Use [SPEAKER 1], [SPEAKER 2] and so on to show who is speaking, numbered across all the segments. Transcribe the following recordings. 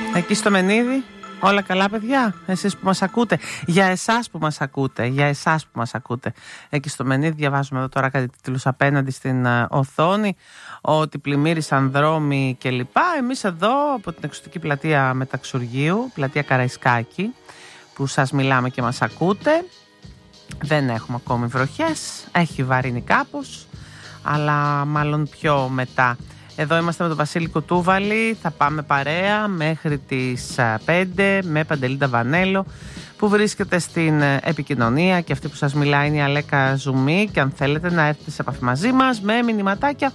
[SPEAKER 1] Εκεί στο Μενίδη, όλα καλά παιδιά, εσείς που μας ακούτε, για εσάς που μας ακούτε, για εσάς που μας ακούτε. Εκεί στο Μενίδη διαβάζουμε εδώ τώρα κάτι τίτλους απέναντι στην οθόνη, ότι πλημμύρισαν δρόμοι κλπ. Εμείς εδώ από την εξωτική πλατεία Μεταξουργείου, πλατεία Καραϊσκάκη, που σας μιλάμε και μας ακούτε, δεν έχουμε ακόμη βροχές, έχει βαρύνει κάπως, αλλά μάλλον πιο μετά. Εδώ είμαστε με τον Βασίλη Κουτούβαλη, θα πάμε παρέα μέχρι τις 5 με Παντελή Νταβανέλο που βρίσκεται στην επικοινωνία και αυτή που σας μιλάει είναι η Αλέκα Ζουμί και αν θέλετε να έρθετε σε επαφή μαζί μας με μηνυματάκια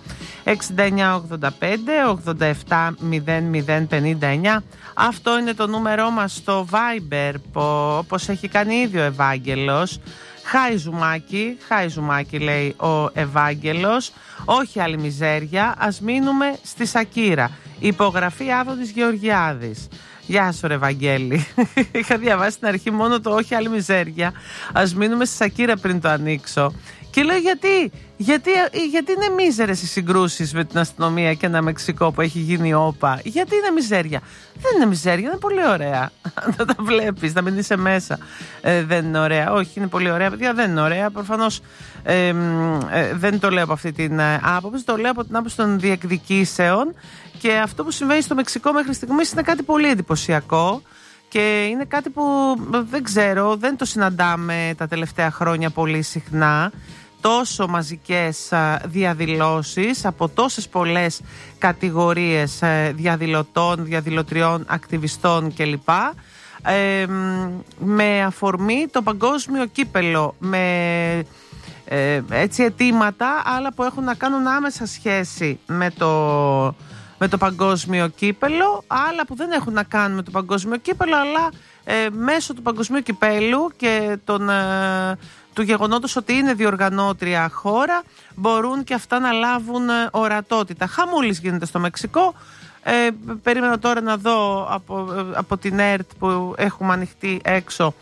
[SPEAKER 1] 6985 87 0059. Αυτό είναι το νούμερό μας στο Viber, όπως έχει κάνει ήδη ο Ευάγγελος. Χάι Ζουμάκι λέει ο Ευάγγελος. Όχι άλλη μιζέρια, ας μείνουμε στη Σακύρα. Υπογραφή Άδωνης Γεωργιάδης. Γεια σου ρε Ευαγγέλη. Είχα διαβάσει στην αρχή μόνο το όχι άλλη μιζέρια. Ας μείνουμε στη Σακύρα πριν το ανοίξω. Και λέω γιατί είναι μίζερες οι συγκρούσεις με την αστυνομία και ένα Μεξικό που έχει γίνει όπα. Γιατί είναι μιζέρια? Δεν είναι μιζέρια, είναι πολύ ωραία. Να τα βλέπεις, να μην είσαι μέσα. Δεν είναι ωραία. Όχι, είναι πολύ ωραία παιδιά, δεν είναι ωραία. Προφανώς δεν το λέω από αυτή την άποψη, το λέω από την άποψη των διεκδικήσεων. Και αυτό που συμβαίνει στο Μεξικό μέχρι στιγμής είναι κάτι πολύ εντυπωσιακό. Και είναι κάτι που δεν ξέρω, δεν το συναντάμε τα τελευταία χρόνια πολύ συχνά. Τόσο μαζικές διαδηλώσεις από τόσες πολλές κατηγορίες διαδηλωτών, διαδηλωτριών, ακτιβιστών κλπ. Με αφορμή το παγκόσμιο κύπελο, με έτσι αιτήματα, άλλα που έχουν να κάνουν άμεσα σχέση με το παγκόσμιο κύπελο, άλλα που δεν έχουν να κάνουν με το παγκόσμιο κύπελο, αλλά μέσω του παγκοσμίου κυπέλου και του γεγονότος ότι είναι διοργανώτρια χώρα, μπορούν και αυτά να λάβουν ορατότητα. Χαμούλης γίνεται στο Μεξικό. Περίμενα τώρα να δω από την ΕΡΤ που έχουμε ανοιχτεί έξω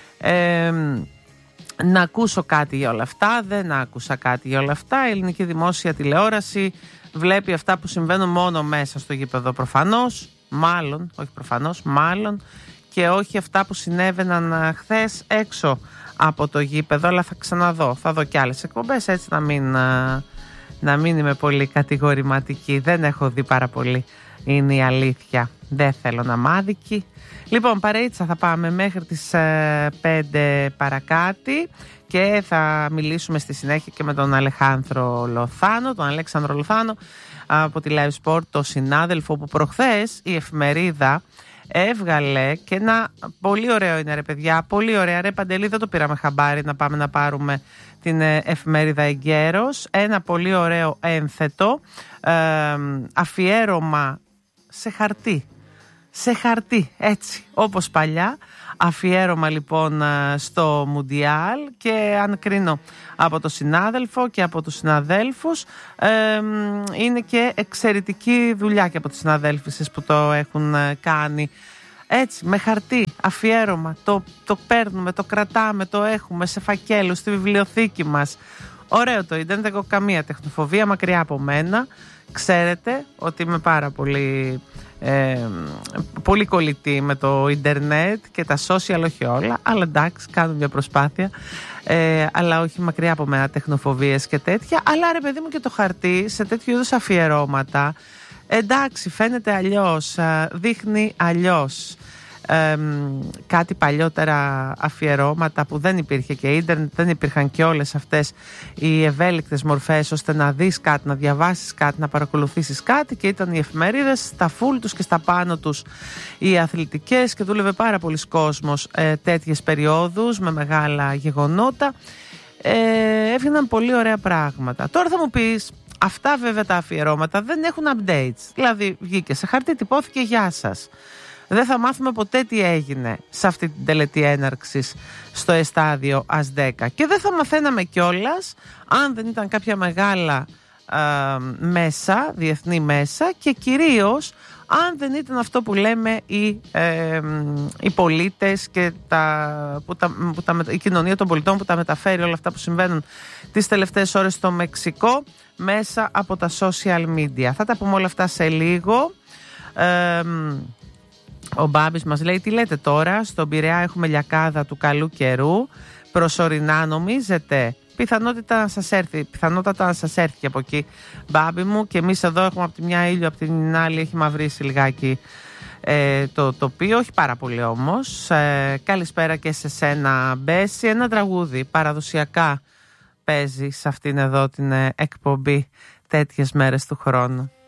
[SPEAKER 1] να ακούσω κάτι για όλα αυτά. Δεν άκουσα κάτι για όλα αυτά. Η ελληνική δημόσια τηλεόραση βλέπει αυτά που συμβαίνουν μόνο μέσα στο γήπεδο προφανώς, μάλλον, και όχι αυτά που συνέβαιναν χθες έξω από το γήπεδο, αλλά θα ξαναδώ, θα δω κι άλλες εκπομπές έτσι να μην είμαι πολύ κατηγορηματική. Δεν έχω δει πάρα πολύ, είναι η αλήθεια. Δεν θέλω να μάδικη. Λοιπόν, παρείτσα θα πάμε μέχρι τις 5 παρακάτι και θα μιλήσουμε στη συνέχεια και με τον Αλεξάνδρο Λοθάνο από τη Live Sport, το συνάδελφο που προχθές η εφημερίδα έβγαλε και ένα πολύ ωραίο είναι ρε παιδιά, πολύ ωραία ρε Παντελή, δεν το πήραμε χαμπάρι να πάμε να πάρουμε την εφημερίδα εγκαίρως, ένα πολύ ωραίο ένθετο αφιέρωμα σε χαρτί έτσι όπως παλιά, αφιέρωμα λοιπόν στο Μουντιάλ και αν κρίνω από το συνάδελφο και από τους συναδέλφους είναι και εξαιρετική δουλειά και από τις συναδέλφισες που το έχουν κάνει έτσι με χαρτί, αφιέρωμα, το παίρνουμε, το κρατάμε, το έχουμε σε φακέλους στη βιβλιοθήκη μας. Ωραίο το ίντερνετ, δεν έχω καμία τεχνοφοβία, μακριά από μένα. Ξέρετε ότι είμαι πάρα πολύ κολλητή με το ίντερνετ και τα social, όχι όλα, αλλά εντάξει, κάνω μια προσπάθεια, αλλά όχι μακριά από μένα τεχνοφοβίες και τέτοια. Αλλά ρε παιδί μου και το χαρτί σε τέτοιου είδους αφιερώματα, εντάξει, φαίνεται αλλιώς, δείχνει αλλιώς. Κάτι παλιότερα αφιερώματα που δεν υπήρχε και ίντερνετ, δεν υπήρχαν και όλες αυτές οι ευέλικτες μορφές ώστε να δεις κάτι, να διαβάσεις κάτι, να παρακολουθήσεις κάτι, και ήταν οι εφημερίδες στα φουλ τους και στα πάνω τους οι αθλητικές και δούλευε πάρα πολλοί κόσμος τέτοιες περιόδους με μεγάλα γεγονότα, έβγαιναν πολύ ωραία πράγματα. Τώρα θα μου πεις, αυτά βέβαια τα αφιερώματα δεν έχουν updates, δηλαδή βγήκε σε χαρτί, τυπώθηκε, γεια σας. Δεν θα μάθουμε ποτέ τι έγινε σε αυτή την τελετή έναρξης στο εστάδιο ΑΣ10 και δεν θα μαθαίναμε κιόλας αν δεν ήταν κάποια μεγάλα μέσα, διεθνή μέσα, και κυρίως αν δεν ήταν αυτό που λέμε οι πολίτες και η κοινωνία των πολιτών που τα μεταφέρει όλα αυτά που συμβαίνουν τις τελευταίες ώρες στο Μεξικό μέσα από τα social media. Θα τα πούμε όλα αυτά σε λίγο. Ο Μπάμπης μας λέει: τι λέτε τώρα, στον Πειραιά έχουμε λιακάδα του καλού καιρού. Προσωρινά νομίζετε? Πιθανότατα να σας έρθει και από εκεί, Μπάμπη μου. Και εμείς εδώ έχουμε από τη μια ήλιο, από την άλλη έχει μαυρίσει λιγάκι το τοπίο, όχι πάρα πολύ όμως. Καλησπέρα και σε σένα, Μπέση. Ένα τραγούδι παραδοσιακά παίζει σε αυτήν εδώ την εκπομπή τέτοιες μέρες του χρόνου.